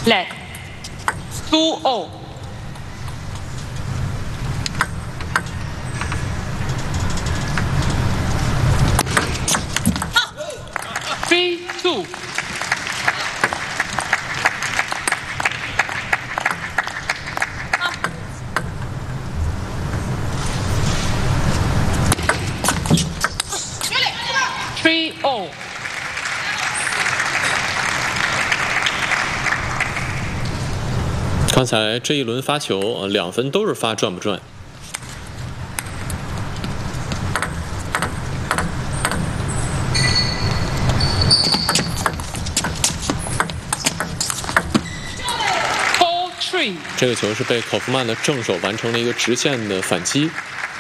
Let 2-0 3-2 3-0 刚才这一轮发球，2分都是发转不转。 4-3 这个球是被考夫曼的正手完成了一个直线的反击。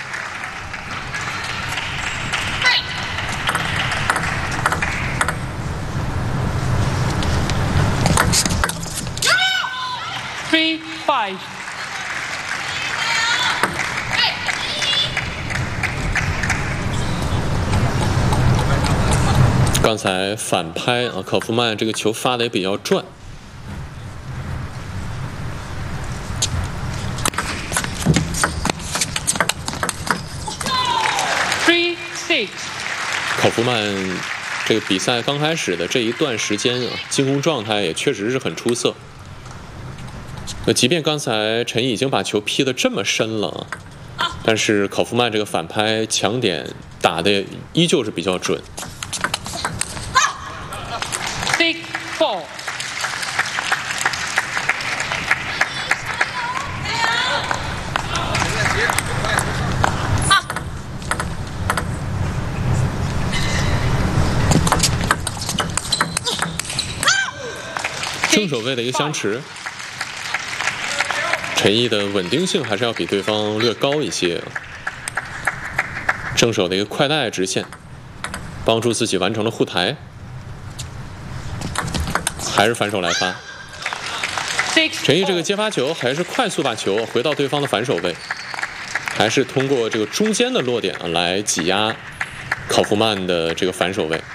3-5 刚才反拍啊，考夫曼这个球发的也比较转。 3-6 考夫曼这个比赛刚开始的这一段时间啊，进攻状态也确实是很出色。即便刚才陈毅已经把球劈得这么深了，但是考夫曼这个反拍强点打的依旧是比较准。 6-4 正手位的一个相持，陈毅的稳定性还是要比对方略高一些。正手的一个快带直线，帮助自己完成了护台，还是反手来发。陈毅这个接发球还是快速把球回到对方的反手位，还是通过这个中间的落点来挤压考夫曼的这个反手位。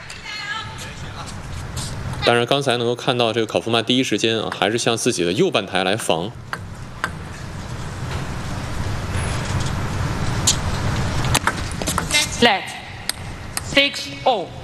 当然，刚才能够看到这个考夫曼第一时间还是向自己的右半台来防。 Let 6-0